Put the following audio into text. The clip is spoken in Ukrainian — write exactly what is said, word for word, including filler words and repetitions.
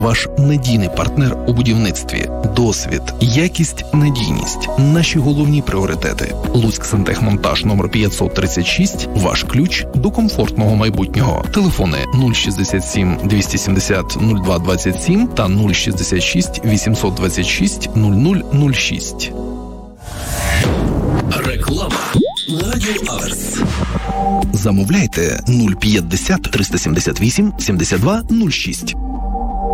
Ваш надійний партнер у будівництві. Досвід, якість, надійність – наші головні пріоритети. Луцьксантехмонтаж номер п'ятсот тридцять шість – ваш ключ до комфортного майбутнього. Телефони нуль шістдесят сім двісті сімдесят нуль два двадцять сім та нуль шістдесят шість вісімсот двадцять шість нуль нуль нуль шість. Реклама на Радіо Аверс. Замовляйте нуль п'ятдесят триста сімдесят вісім сімдесят два нуль шість.